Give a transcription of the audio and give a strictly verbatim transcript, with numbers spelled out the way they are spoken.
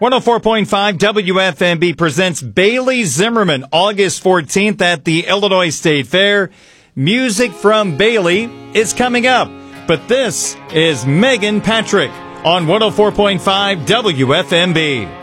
one oh four point five W F M B presents Bailey Zimmerman, August fourteenth at the Illinois State Fair. Music from Bailey is coming up, but this is Megan Patrick on one oh four point five W F M B.